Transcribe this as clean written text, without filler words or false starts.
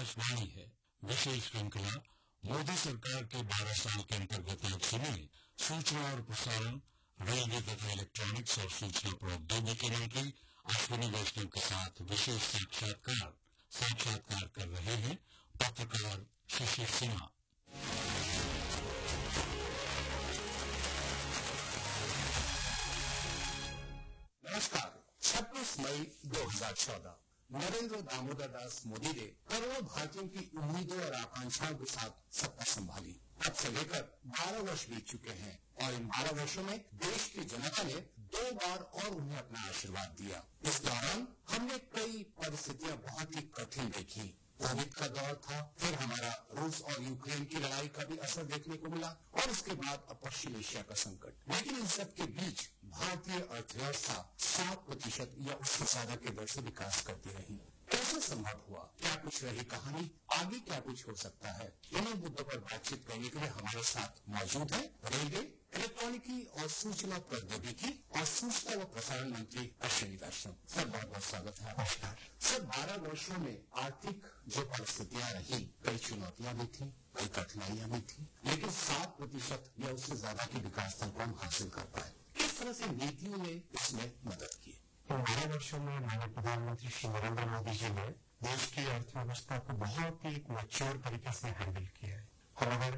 आकाशवाणी है। विशेष श्रृंखला मोदी सरकार के 12 साल के अंतर्गत आप सुनिए सूचना और प्रसारण, रेलवे तथा इलेक्ट्रॉनिक्स और सूचना प्रौद्योगिकी मंत्री अश्विनी वैष्णव के साथ विशेष साक्षात्कार कर रहे हैं पत्रकार शिशिर सिन्हा। नमस्कार। 26 मई 2014 नरेंद्र दामोदर दास मोदी ने करोड़ों भारतीयों की उम्मीदों और आकांक्षाओं के साथ सत्ता संभाली। अब से लेकर 12 वर्ष बीत चुके हैं और इन 12 वर्षों में देश की जनता ने 2 बार और उन्हें अपना आशीर्वाद दिया। इस दौरान हमने कई परिस्थितियां बहुत ही कठिन देखी। कोविड का दौर था, फिर हमारा रूस और यूक्रेन की लड़ाई का भी असर देखने को मिला और उसके बाद अब पश्चिम एशिया का संकट। लेकिन इन सब के बीच भारतीय अर्थव्यवस्था 7% या उससे ज्यादा के दर से विकास करती रही। कैसे संभव हुआ? क्या कुछ रही कहानी? आगे क्या कुछ हो सकता है? इन्हीं मुद्दों पर बातचीत करने के लिए हमारे साथ मौजूद है रेलवे, इलेक्ट्रॉनिकी और सूचना प्रौद्योगिकी और सूचना व प्रसारण मंत्री अश्विनी वैष्णव। सर, बहुत बहुत स्वागत है। नमस्कार सर। 12 वर्षों में आर्थिक जो परिस्थितियां रही, कई चुनौतियां भी थी, कई कठिनाइयां भी थी, लेकिन 7% या उससे ज्यादा की विकास दर को हम हासिल कर पाए। किस तरह से नीतियों ने इसमें मदद की? इन 12 वर्षों में माननीय प्रधानमंत्री श्री नरेंद्र मोदी जी ने देश की अर्थव्यवस्था को बहुत ही मैच्योर तरीके से हैंडल किया है। और अगर